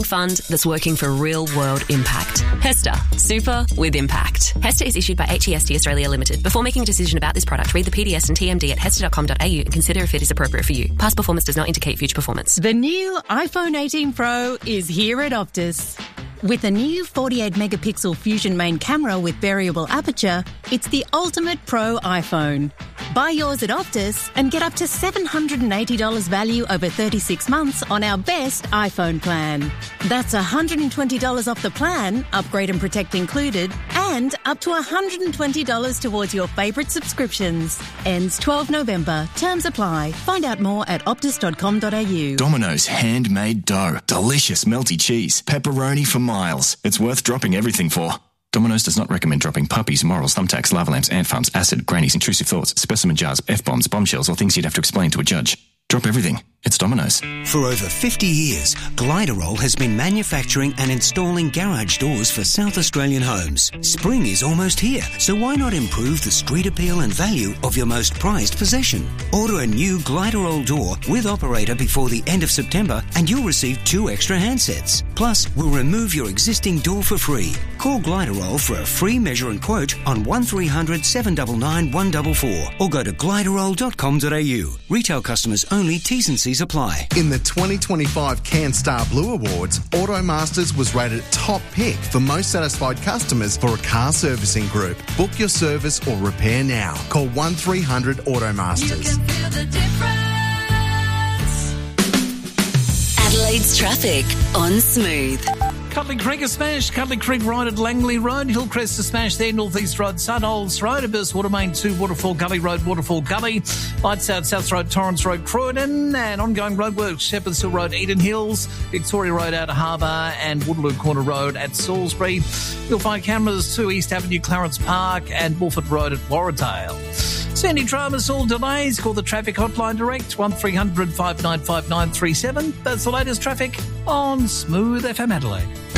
fund that's working for real-world impact. HESTA. Super with impact. HESTA is issued by HEST Australia Limited. Before making a decision about this product, read the PDS and TMD at hesta.com.au and consider if it is appropriate for you. Past performance does not indicate future performance. The new iPhone 18 Pro is here at Optus. With a new 48-megapixel Fusion main camera with variable aperture, it's the ultimate pro iPhone. Buy yours at Optus and get up to $780 value over 36 months on our best iPhone plan. That's $120 off the plan, upgrade and protect included, and up to $120 towards your favourite subscriptions. Ends 12 November. Terms apply. Find out more at optus.com.au. Domino's handmade dough. Delicious melty cheese. Pepperoni for miles. It's worth dropping everything for. Domino's does not recommend dropping puppies, morals, thumbtacks, lava lamps, ant farms, acid, grannies, intrusive thoughts, specimen jars, F-bombs, bombshells, or things you'd have to explain to a judge. Drop everything. It's Domino's. For over 50 years, Gliderol has been manufacturing and installing garage doors for South Australian homes. Spring is almost here, so why not improve the street appeal and value of your most prized possession? Order a new Gliderol door with operator before the end of September and you'll receive 2 extra handsets. Plus, we'll remove your existing door for free. Call Gliderol for a free measure and quote on 1300 799 144 or go to gliderol.com.au. Retail customers only, T's and C's apply. In the 2025 CanStar Blue Awards, Automasters was rated top pick for most satisfied customers for a car servicing group. Book your service or repair now. Call 1300 Automasters. You can feel the difference. Adelaide's traffic on Smooth. Cutley Creek a smash, Cutley Creek right at Langley Road, Hillcrest a smash there, North East Road, Sunholes Road, Abyss Water Main 2, Waterfall Gully Road, Waterfall Gully, Lights Out South Road, Torrance Road, Croydon, and ongoing roadworks, Shepherds Hill Road, Eden Hills, Victoria Road out of Harbour, and Woodloo Corner Road at Salisbury. You'll find cameras to East Avenue, Clarence Park, and Wolford Road at Warradale. Sandy dramas, all delays. Call the traffic hotline direct, 1300 595 937. That's the latest traffic on Smooth FM Adelaide.